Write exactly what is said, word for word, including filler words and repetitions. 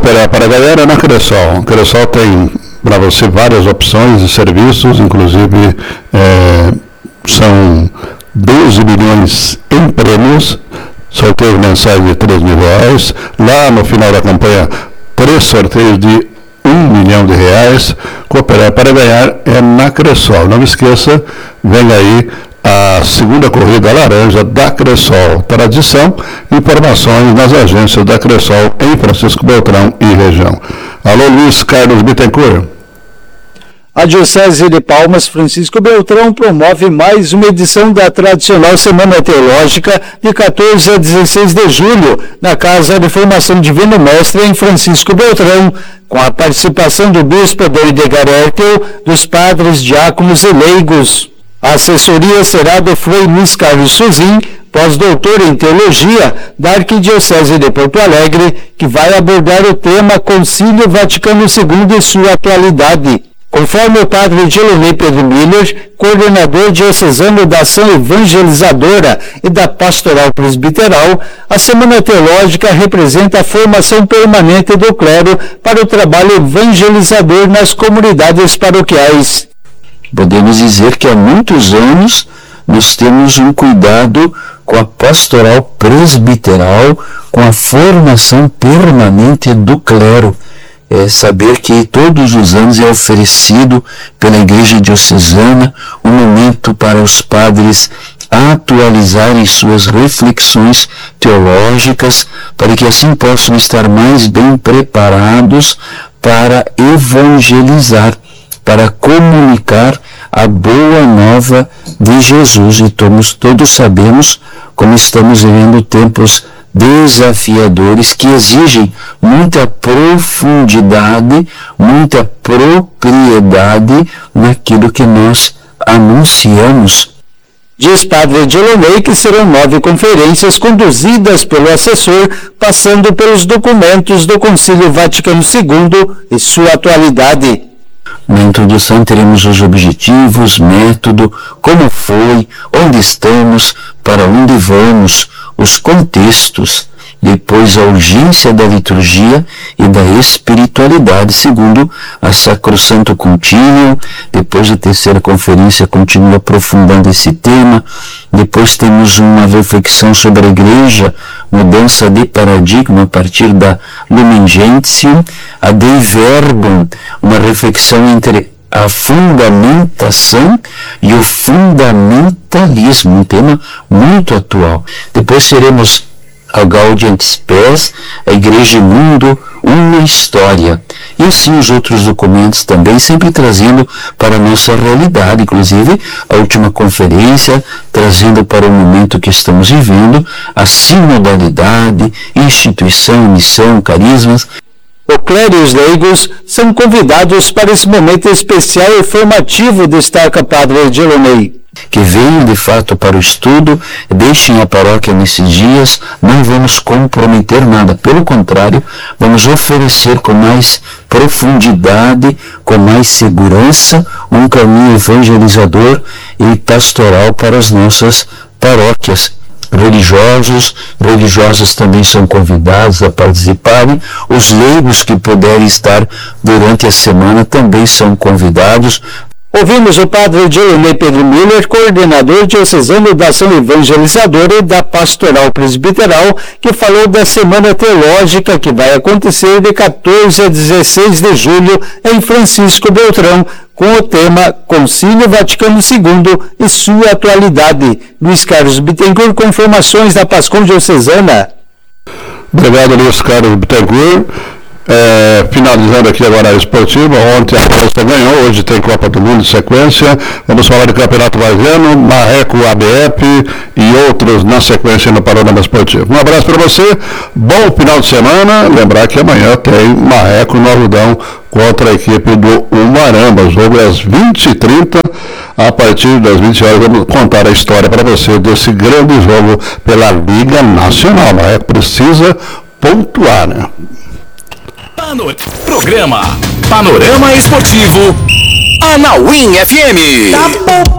cooperar para ganhar é na Cressol. A Cressol tem para você várias opções de serviços, inclusive é, são doze milhões em prêmios, sorteio mensais de três mil reais. Lá no final da campanha, três sorteios de um milhão de reais. Cooperar para ganhar é na Cressol. Não esqueça, vem aí a segunda corrida laranja da Cressol. Tradição, informações nas agências da Cressol em Francisco Beltrão e região. Alô, Luiz Carlos Bittencourt. A Diocese de Palmas Francisco Beltrão promove mais uma edição da tradicional Semana Teológica de quatorze a dezesseis de julho, na Casa de Formação Divino Mestre em Francisco Beltrão, com a participação do Bispo Edgar Ertel, dos padres, diáconos e leigos. A assessoria será do Frei Luiz Carlos Suzin, pós-doutor em Teologia da Arquidiocese de Porto Alegre, que vai abordar o tema Concílio Vaticano segundo e sua atualidade. Conforme o padre Gelonei Pedro Miller, coordenador diocesano da Ação Evangelizadora e da Pastoral Presbiteral, a Semana Teológica representa a formação permanente do clero para o trabalho evangelizador nas comunidades paroquiais. Podemos dizer que há muitos anos nós temos um cuidado com a pastoral presbiteral, com a formação permanente do clero. É saber que todos os anos é oferecido pela Igreja Diocesana um momento para os padres atualizarem suas reflexões teológicas, para que assim possam estar mais bem preparados para evangelizar, para comunicar a boa nova de Jesus. E todos, todos sabemos como estamos vivendo tempos desafiadores que exigem muita profundidade, muita propriedade naquilo que nós anunciamos. Diz padre Gelonei que serão nove conferências conduzidas pelo assessor, passando pelos documentos do Concílio Vaticano segundo e sua atualidade. Na introdução teremos os objetivos, método, como foi, onde estamos, para onde vamos, os contextos, depois a urgência da liturgia e da espiritualidade, segundo a Sacrosanto Contínuo. Depois a terceira conferência continua aprofundando esse tema. Depois temos uma reflexão sobre a Igreja, mudança de paradigma a partir da Lumen Gentium, a Dei Verbum, uma reflexão entre a fundamentação e o fundamentalismo, um tema muito atual. Depois teremos a Gaudium et Spes, a Igreja e Mundo, uma história. E assim os outros documentos também, sempre trazendo para a nossa realidade, inclusive a última conferência, trazendo para o momento que estamos vivendo, a sinodalidade, instituição, missão, carismas. O clero e os leigos são convidados para esse momento especial e formativo, destaca padre Gelonei. Que venham de fato para o estudo, deixem a paróquia nesses dias, não vamos comprometer nada, pelo contrário, vamos oferecer com mais profundidade, com mais segurança, um caminho evangelizador e pastoral para as nossas paróquias. Religiosos, religiosas também são convidados a participarem, os leigos que puderem estar durante a semana também são convidados. Ouvimos o padre Gelonei Pedro Miller, coordenador diocesano da Ação Evangelizadora e da Pastoral Presbiteral, que falou da Semana Teológica que vai acontecer de quatorze a dezesseis de julho em Francisco Beltrão, com o tema Concílio Vaticano segundo e sua atualidade. Luiz Carlos Bittencourt, com informações da Pascom Diocesana. Obrigado, Luiz Carlos Bittencourt. É, finalizando aqui agora a esportiva, ontem a França ganhou, hoje tem Copa do Mundo em sequência, vamos falar de Campeonato Brasileiro, Marreco, A B F e outros na sequência no Panorama Esportivo. Um abraço para você, bom final de semana, lembrar que amanhã tem Marreco no Arrudão contra a equipe do Umaramba, o jogo é às vinte e trinta, a partir das vinte horas vamos contar a história para você desse grande jogo pela Liga Nacional. Marreco precisa pontuar, né? Programa Panorama Esportivo Anauim F M.